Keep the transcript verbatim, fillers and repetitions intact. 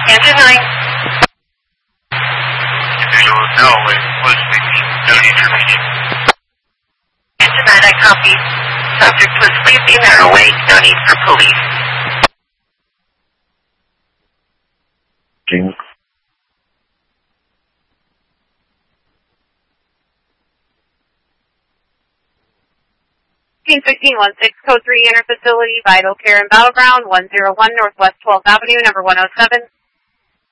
Engine nine. No, it was sleeping. No need for me. Engine nine, I copy. Subject was sleeping or awake. No need for police. King. sixteen one six, code three, interfacility, vital care and battleground, one oh one Northwest twelfth Avenue, number one oh seven.